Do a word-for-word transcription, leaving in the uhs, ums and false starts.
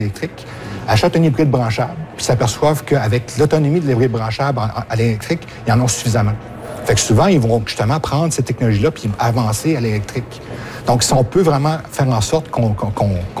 électrique, achètent un hybride branchable, puis s'aperçoivent qu'avec l'autonomie de l'hybride branchable à l'électrique, ils en ont suffisamment. Fait que souvent, ils vont justement prendre cette technologie-là puis avancer à l'électrique. Donc, si on peut vraiment faire en sorte qu'on... qu'on, qu'on